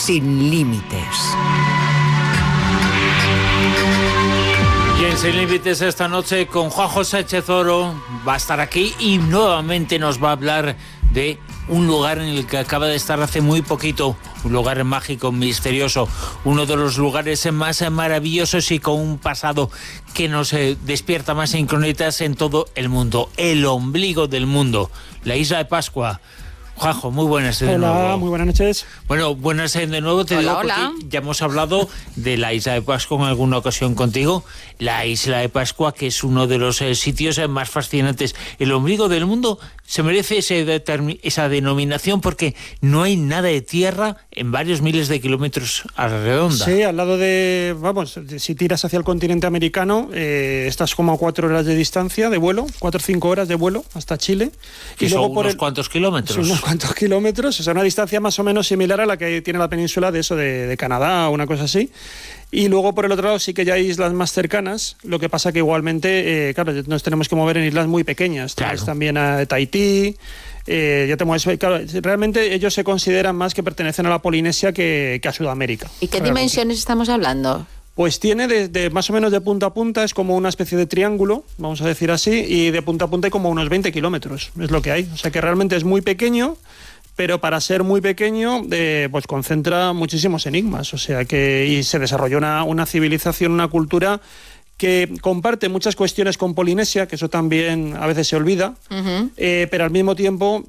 sin límites. Y en Sin Límites esta noche con Juanjo Sánchez Oro va a estar aquí y nuevamente nos va a hablar de un lugar en el que acaba de estar hace muy poquito, un lugar mágico, misterioso, uno de los lugares más maravillosos y con un pasado que nos despierta más incógnitas en todo el mundo, el ombligo del mundo, la isla de Pascua. Juanjo, muy buenas de nuevo. Hola, muy buenas noches. Bueno, buenas de nuevo, te digo porque ya hemos hablado de la isla de Pascua en alguna ocasión contigo. La isla de Pascua, que es uno de los sitios más fascinantes. El ombligo del mundo se merece esa denominación porque no hay nada de tierra en varios miles de kilómetros a la redonda. Sí, al lado de, si tiras hacia el continente americano, estás como a 4 horas de distancia de vuelo, 4 o 5 horas de vuelo hasta Chile. Y luego son unos cuantos kilómetros. Son unos cuantos kilómetros, o sea, una distancia más o menos similar a la que tiene la península de Canadá o una cosa así. Y luego por el otro lado sí que ya hay islas más cercanas, lo que pasa que igualmente, claro, nos tenemos que mover en islas muy pequeñas. Claro. Tienes también a Tahití, ya te mueves, claro, realmente ellos se consideran más que pertenecen a la Polinesia que a Sudamérica. ¿Y qué dimensiones estamos hablando? Pues tiene desde más o menos de punta a punta, es como una especie de triángulo, vamos a decir así, y de punta a punta hay como unos 20 kilómetros, es lo que hay. O sea que realmente es muy pequeño, pero para ser muy pequeño, pues concentra muchísimos enigmas. O sea que y se desarrolló una civilización, una cultura que comparte muchas cuestiones con Polinesia, que eso también a veces se olvida, pero al mismo tiempo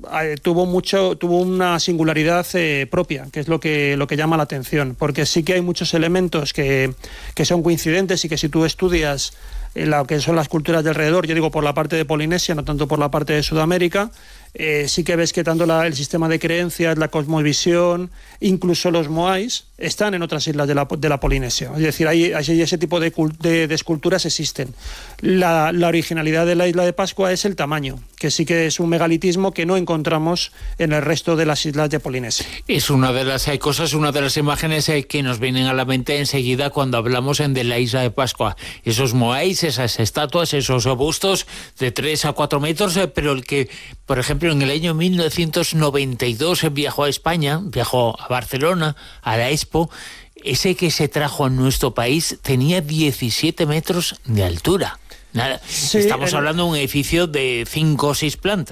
tuvo una singularidad propia, que es lo que llama la atención, porque sí que hay muchos elementos que son coincidentes y que si tú estudias lo que son las culturas de alrededor, yo digo por la parte de Polinesia, no tanto por la parte de Sudamérica, sí que ves que tanto el sistema de creencias, la cosmovisión, incluso los moais, están en otras islas de la Polinesia. Es decir, ese tipo de esculturas existen. La originalidad de la isla de Pascua es el tamaño, que sí que es un megalitismo que no encontramos en el resto de las islas de Polinesia. Es una de las cosas, una de las imágenes que nos vienen a la mente enseguida cuando hablamos de la isla de Pascua. Esos moais, esas estatuas, esos bustos de 3 a 4 metros, pero el que, por ejemplo, en el año 1992 viajó a España, viajó a Barcelona, a la Expo, ese que se trajo a nuestro país tenía 17 metros de altura. Nada, sí, estamos hablando de un edificio de 5 o 6 plantas.